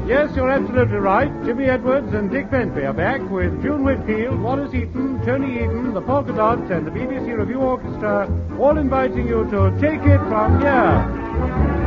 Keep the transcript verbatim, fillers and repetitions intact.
Yes, you're absolutely right. Jimmy Edwards and Dick Bentley are back with June Whitfield, Wallace Eaton, Tony Eden, the Polka Dots, and the B B C Review Orchestra, all inviting you to take it from here.